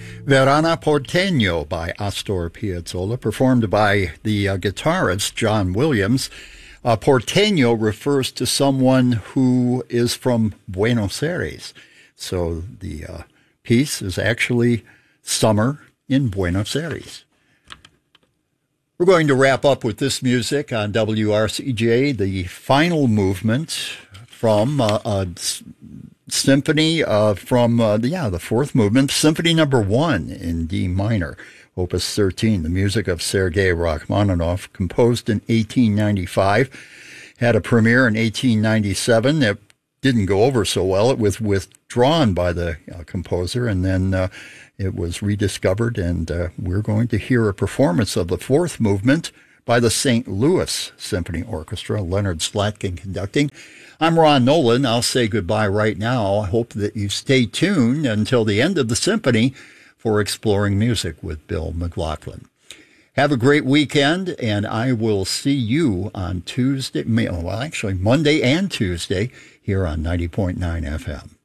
Verana Porteño by Astor Piazzolla, performed by the guitarist John Williams. Porteño refers to someone who is from Buenos Aires. So the piece is actually Summer in Buenos Aires. We're going to wrap up with this music on WRCJ, the final movement from symphony from the fourth movement, Symphony Number 1 in D minor, Opus 13, the music of Sergei Rachmaninoff, composed in 1895, had a premiere in 1897. It didn't go over so well. It was withdrawn by the composer, and then it was rediscovered, and we're going to hear a performance of the fourth movement by the St. Louis Symphony Orchestra, Leonard Slatkin conducting. I'm Ron Nolan. I'll say goodbye right now. I hope that you stay tuned until the end of the symphony for Exploring Music with Bill McLaughlin. Have a great weekend, and I will see you on Monday and Tuesday here on 90.9 FM.